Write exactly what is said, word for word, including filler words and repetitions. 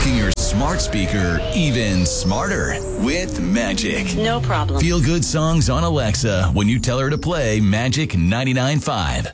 making your smart speaker even smarter with Magic. No problem. Feel good songs on Alexa when you tell her to play Magic ninety-nine point five.